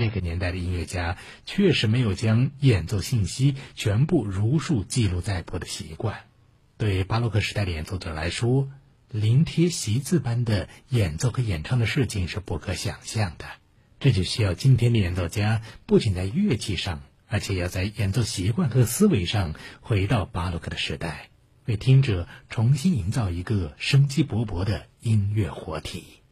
那个年代的音乐家确实没有将演奏信息全部如数记录在谱的习惯。对巴洛克时代的演奏者来说，临贴习字般的演奏和演唱的事情是不可想象的。这就需要今天的演奏家不仅在乐器上，而且要在演奏习惯和思维上回到巴洛克的时代，为听者重新营造一个生机勃勃的音乐活体。